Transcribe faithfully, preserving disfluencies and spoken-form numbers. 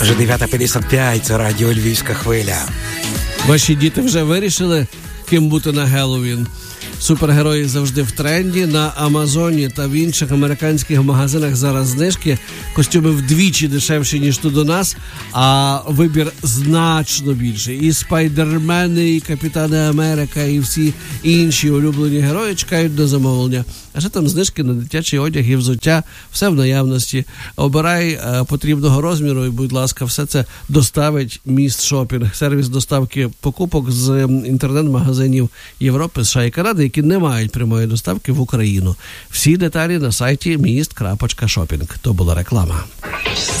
Вже дев'ята п'ятдесят п'ять, це радіо Львівська хвиля. Ваші діти вже вирішили, ким бути на Геловін? Супергерої завжди в тренді. На Амазоні та в інших американських магазинах зараз знижки. Костюми вдвічі дешевші, ніж тут у нас, а вибір значно більший. І Спайдермени, і Капітани Америка, і всі інші улюблені герої чекають на замовлення. А ще там знижки на дитячий одяг і взуття. Все в наявності. Обирай е, потрібного розміру і, будь ласка, все це доставить Міст Шопінг. Сервіс доставки покупок з інтернет-магазинів Європи, США і Канади, які не мають прямої доставки в Україну. Всі деталі на сайті міст крапка шопінг. То була реклама.